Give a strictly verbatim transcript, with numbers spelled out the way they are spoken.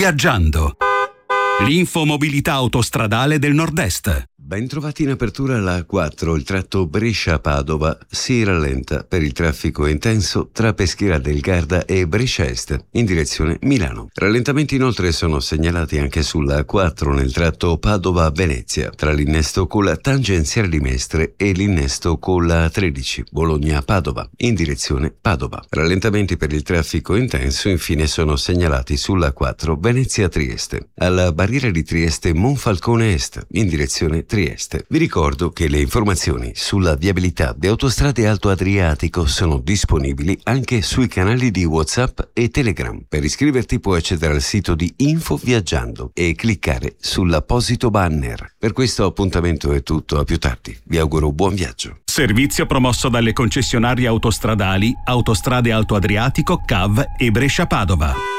Viaggiando. L'infomobilità autostradale del Nord-Est. Bentrovati in apertura alla A quattro, il tratto Brescia-Padova si rallenta per il traffico intenso tra Peschiera del Garda e Brescia Est, in direzione Milano. Rallentamenti inoltre sono segnalati anche sulla A quattro nel tratto Padova-Venezia, tra l'innesto con la tangenziale di Mestre e l'innesto con la A tredici, Bologna-Padova, in direzione Padova. Rallentamenti per il traffico intenso infine sono segnalati sulla A quattro Venezia-Trieste, alla barriera di Trieste Monfalcone Est, in direzione Trieste. Vi ricordo che le informazioni sulla viabilità di Autostrade Alto Adriatico sono disponibili anche sui canali di WhatsApp e Telegram. Per iscriverti puoi accedere al sito di Info Viaggiando e cliccare sull'apposito banner. Per questo appuntamento è tutto, a più tardi. Vi auguro buon viaggio. Servizio promosso dalle concessionarie autostradali Autostrade Alto Adriatico, C A V e Brescia Padova.